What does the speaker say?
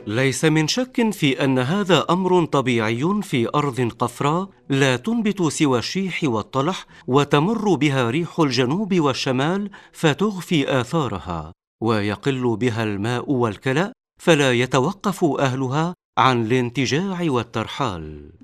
ليس من شك في أن هذا أمر طبيعي في أرض قفراء لا تنبت سوى الشيح والطلح، وتمر بها ريح الجنوب والشمال فتخفي آثارها، ويقل بها الماء والكلأ، فلا يتوقف أهلها عن الانتجاع والترحال.